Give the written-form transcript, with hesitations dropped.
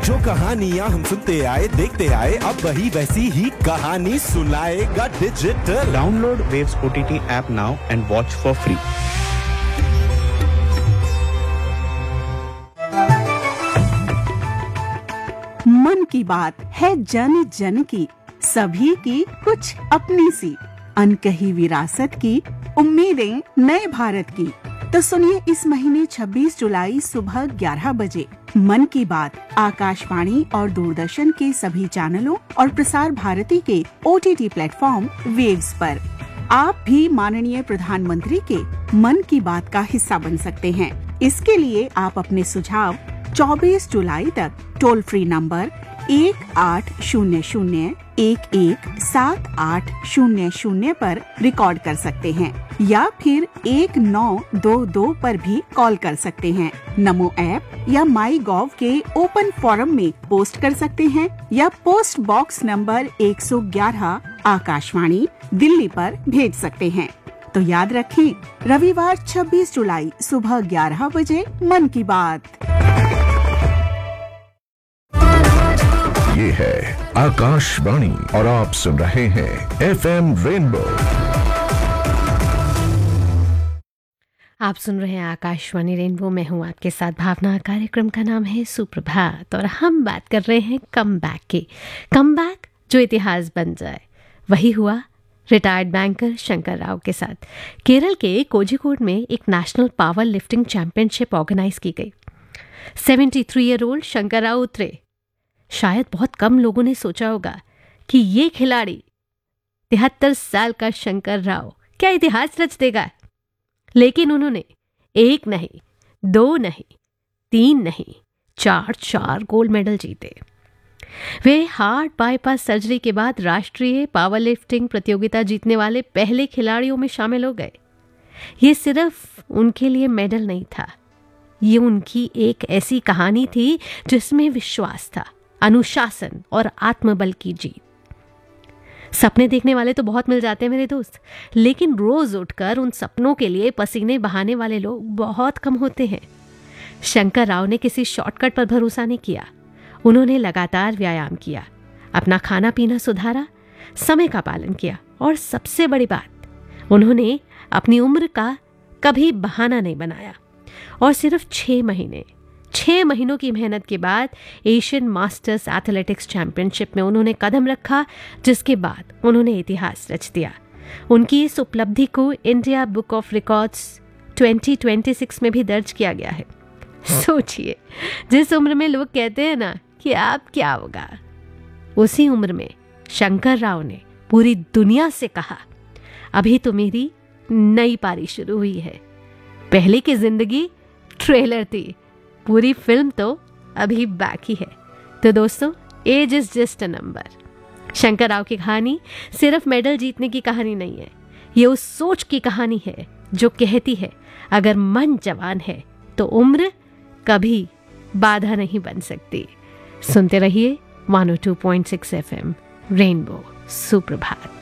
जो कहानियां हम सुनते आए देखते आए, अब वही वैसी ही कहानी सुनाएगा digital. Download waves OTT app now and watch for free. मन की बात है जन जन की, सभी की कुछ अपनी सी, अनकही विरासत की, उम्मीदें नए भारत की। तो सुनिए इस महीने 26 जुलाई सुबह 11 बजे मन की बात आकाशवाणी और दूरदर्शन के सभी चैनलों और प्रसार भारती के OTT प्लेटफॉर्म वेव्स पर। आप भी माननीय प्रधानमंत्री के मन की बात का हिस्सा बन सकते हैं। इसके लिए आप अपने सुझाव 24 जुलाई तक टोल फ्री नंबर 1800-117800 पर रिकॉर्ड कर सकते हैं या फिर 1922 पर भी कॉल कर सकते हैं। नमो ऐप या माई गॉव के ओपन फोरम में पोस्ट कर सकते हैं या post box number 111 Akashvani Delhi पर भेज सकते हैं। तो याद रखें, रविवार 26 जुलाई सुबह 11 बजे मन की बात। ये है आकाशवाणी और आप सुन रहे हैं FM रेनबो। आप सुन रहे हैं आकाशवाणी रेनबो। मैं हूं आपके साथ भावना। कार्यक्रम का नाम है सुप्रभात और हम बात कर रहे हैं कम बैक की। कम बैक जो इतिहास बन जाए। वही हुआ रिटायर्ड बैंकर शंकर राव के साथ। केरल के कोझिकोड में एक national power lifting championship organise की गई। 73 ईयर ओल्ड शंकर राव उतरे। शायद बहुत कम लोगों ने सोचा होगा कि ये खिलाड़ी 73 साल का शंकर राव क्या इतिहास रच देगा। लेकिन उन्होंने 1 नहीं, 2 नहीं, 3 नहीं, 4 गोल्ड मेडल जीते। वे हार्ट बाईपास सर्जरी के बाद राष्ट्रीय पावर लिफ्टिंग प्रतियोगिता जीतने वाले पहले खिलाड़ियों में शामिल हो गए। ये सिर्फ उनके लिए मेडल नहीं था, ये उनकी एक ऐसी कहानी थी जिसमें विश्वास था, अनुशासन और आत्मबल की जीत। सपने देखने वाले तो बहुत मिल जाते हैं मेरे दोस्त, लेकिन रोज उठकर उन सपनों के लिए पसीने बहाने वाले लोग बहुत कम होते हैं। शंकर राव ने किसी शॉर्टकट पर भरोसा नहीं किया। उन्होंने लगातार व्यायाम किया, अपना खाना पीना सुधारा, समय का पालन किया और सबसे बड़ी बात, उन्होंने अपनी उम्र का कभी बहाना नहीं बनाया। और सिर्फ 6 महीनों की मेहनत के बाद एशियन मास्टर्स एथलेटिक्स चैंपियनशिप में उन्होंने कदम रखा, जिसके बाद उन्होंने इतिहास रच दिया। उनकी इस उपलब्धि को इंडिया बुक ऑफ रिकॉर्ड्स 2026 में भी दर्ज किया गया है। सोचिए, जिस उम्र में लोग कहते हैं ना कि आप क्या होगा, उसी उम्र में शंकर राव ने पूरी दुनिया से कहा, अभी तो मेरी नई पारी शुरू हुई है। पहले की जिंदगी ट्रेलर थी, पूरी फिल्म तो अभी बाकी है। तो दोस्तों, as is just a number. Shankar Rao की कहानी सिर्फ मेडल जीतने की कहानी नहीं है, ये उस सोच की कहानी है जो कहती है अगर मन जवान है तो उम्र कभी बाधा नहीं बन सकती। सुनते रहिए 102.6 FM रेनबो। सुप्रभात।